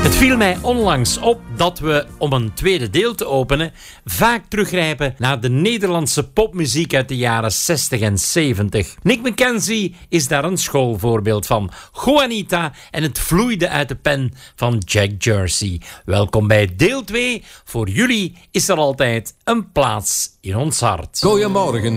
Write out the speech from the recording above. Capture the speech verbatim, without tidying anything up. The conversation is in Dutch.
Het viel mij onlangs op dat we, om een tweede deel te openen, vaak teruggrijpen naar de Nederlandse popmuziek uit de jaren zestig en zeventig. Nick Mackenzie is daar een schoolvoorbeeld van. Juanita en het vloeide uit de pen van Jack Jersey. Welkom bij deel twee. Voor jullie is er altijd een plaats in ons hart. Goeiemorgen.